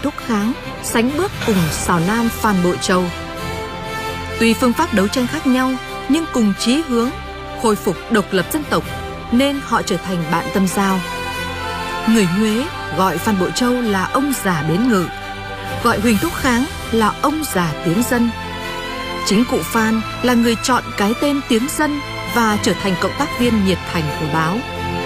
Thúc Kháng sánh bước cùng Sào Nam Phan Bội Châu. Tuy phương pháp đấu tranh khác nhau nhưng cùng chí hướng khôi phục độc lập dân tộc nên họ trở thành bạn tâm giao. Người Huế gọi Phan Bội Châu là ông già Bến Ngự, gọi Huỳnh Thúc Kháng là ông già Tiếng Dân. Chính cụ Phan là người chọn cái tên Tiếng Dân và trở thành cộng tác viên nhiệt thành của báo.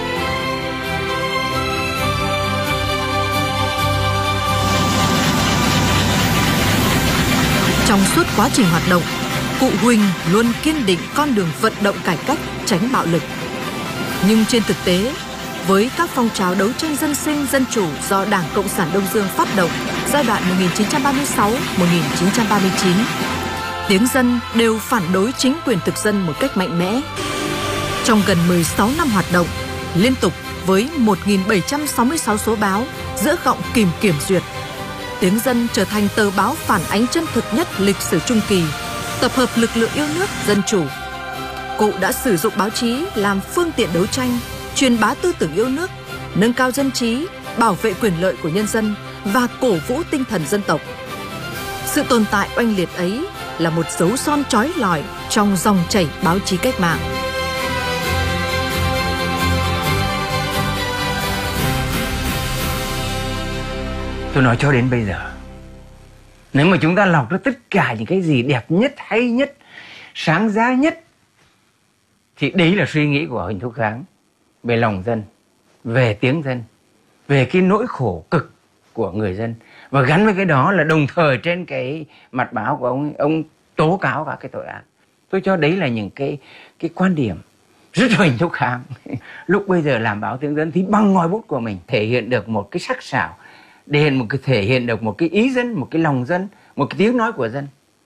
Trong suốt quá trình hoạt động, cụ Huỳnh luôn kiên định con đường vận động cải cách, tránh bạo lực. Nhưng trên thực tế, với các phong trào đấu tranh dân sinh, dân chủ do Đảng Cộng sản Đông Dương phát động giai đoạn 1936-1939, Tiếng Dân đều phản đối chính quyền thực dân một cách mạnh mẽ. Trong gần 16 năm hoạt động, liên tục với 1.766 số báo giữa gọng kìm kiểm duyệt, Tiếng Dân trở thành tờ báo phản ánh chân thực nhất lịch sử Trung Kỳ, tập hợp lực lượng yêu nước, dân chủ. Cụ đã sử dụng báo chí làm phương tiện đấu tranh, truyền bá tư tưởng yêu nước, nâng cao dân trí, bảo vệ quyền lợi của nhân dân và cổ vũ tinh thần dân tộc. Sự tồn tại oanh liệt ấy là một dấu son chói lọi trong dòng chảy báo chí cách mạng. Tôi nói cho đến bây giờ, nếu mà chúng ta lọc ra tất cả những cái gì đẹp nhất, hay nhất, sáng giá nhất, thì đấy là suy nghĩ của Huỳnh Thúc Kháng về lòng dân, về tiếng dân, về cái nỗi khổ cực của người dân. Và gắn với cái đó là đồng thời trên cái mặt báo của ông tố cáo các cái tội ác. Tôi cho đấy là những cái quan điểm rất Huỳnh Thúc Kháng. Lúc bây giờ làm báo Tiếng Dân thì bằng ngòi bút của mình thể hiện được một cái sắc sảo, thể hiện được một cái ý dân, một cái lòng dân, một cái tiếng nói của dân.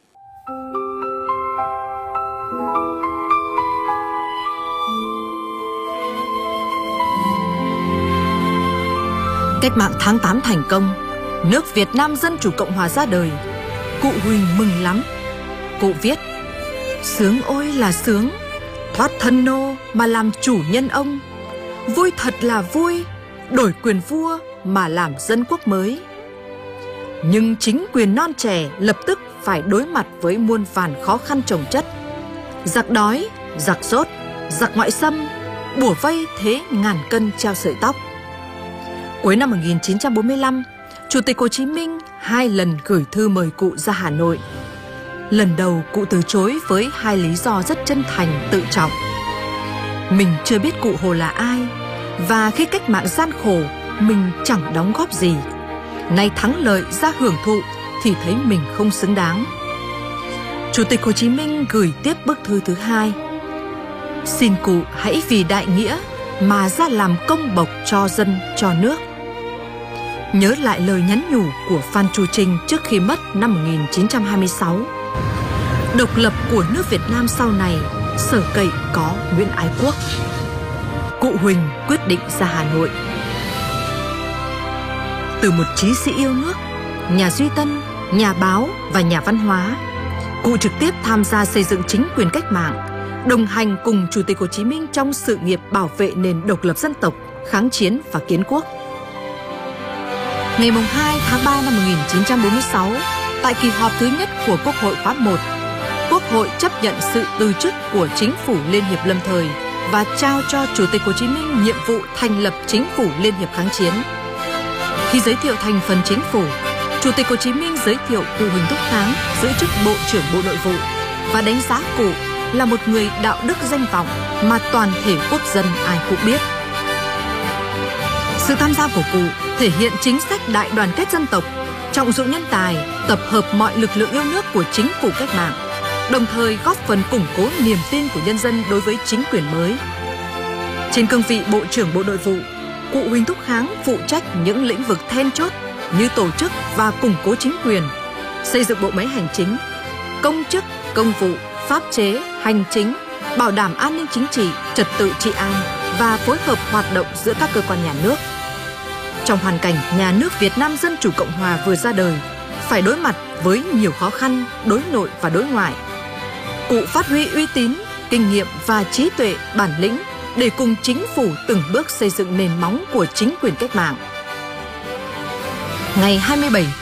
Cách mạng tháng 8 thành công, nước Việt Nam Dân Chủ Cộng Hòa ra đời. Cụ Huỳnh mừng lắm. Cụ viết: sướng ôi là sướng, thoát thân nô mà làm chủ nhân ông. Vui thật là vui, đổi quyền vua mà làm dân quốc mới. Nhưng chính quyền non trẻ lập tức phải đối mặt với muôn vàn khó khăn chồng chất. Giặc đói, giặc dốt, giặc ngoại xâm, bủa vây thế ngàn cân treo sợi tóc. Cuối năm 1945, Chủ tịch Hồ Chí Minh 2 lần gửi thư mời cụ ra Hà Nội. Lần đầu cụ từ chối với 2 lý do rất chân thành, tự trọng. Mình chưa biết cụ Hồ là ai, và khi cách mạng gian khổ, mình chẳng đóng góp gì. Nay thắng lợi ra hưởng thụ thì thấy mình không xứng đáng. Chủ tịch Hồ Chí Minh gửi tiếp bức thư thứ 2. Xin cụ hãy vì đại nghĩa mà ra làm công bộc cho dân, cho nước. Nhớ lại lời nhắn nhủ của Phan Chu Trinh trước khi mất năm 1926. Độc lập của nước Việt Nam sau này sở cậy có Nguyễn Ái Quốc. Cụ Huỳnh quyết định ra Hà Nội. Từ một chí sĩ yêu nước, nhà duy tân, nhà báo và nhà văn hóa, cụ trực tiếp tham gia xây dựng chính quyền cách mạng, đồng hành cùng Chủ tịch Hồ Chí Minh trong sự nghiệp bảo vệ nền độc lập dân tộc, kháng chiến và kiến quốc. Ngày 2 tháng 3 năm 1946, tại kỳ họp thứ nhất của Quốc hội khóa 1, Quốc hội chấp nhận sự từ chức của Chính phủ Liên hiệp lâm thời và trao cho Chủ tịch Hồ Chí Minh nhiệm vụ thành lập Chính phủ Liên hiệp kháng chiến. Khi giới thiệu thành phần chính phủ, Chủ tịch Hồ Chí Minh giới thiệu cụ Huỳnh Thúc Kháng giữ chức Bộ trưởng Bộ Nội vụ và đánh giá cụ là một người đạo đức danh vọng mà toàn thể quốc dân ai cũng biết. Sự tham gia của cụ thể hiện chính sách đại đoàn kết dân tộc, trọng dụng nhân tài, tập hợp mọi lực lượng yêu nước của chính phủ cách mạng, đồng thời góp phần củng cố niềm tin của nhân dân đối với chính quyền mới. Trên cương vị Bộ trưởng Bộ Nội vụ, cụ Huỳnh Thúc Kháng phụ trách những lĩnh vực then chốt như tổ chức và củng cố chính quyền, xây dựng bộ máy hành chính, công chức, công vụ, pháp chế, hành chính, bảo đảm an ninh chính trị, trật tự trị an và phối hợp hoạt động giữa các cơ quan nhà nước. Trong hoàn cảnh nhà nước Việt Nam Dân Chủ Cộng Hòa vừa ra đời, phải đối mặt với nhiều khó khăn đối nội và đối ngoại, cụ phát huy uy tín, kinh nghiệm và trí tuệ, bản lĩnh để cùng chính phủ từng bước xây dựng nền móng của chính quyền cách mạng. Ngày 27